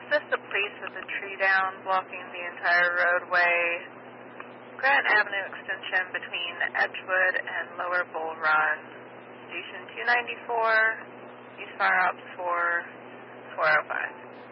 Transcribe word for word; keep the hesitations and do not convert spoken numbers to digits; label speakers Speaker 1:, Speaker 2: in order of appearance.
Speaker 1: assist the police with a tree down blocking the entire roadway. Grant Avenue extension between Edgewood and Lower Bull Run. Station two ninety-four, East Fire Ops four, four oh five.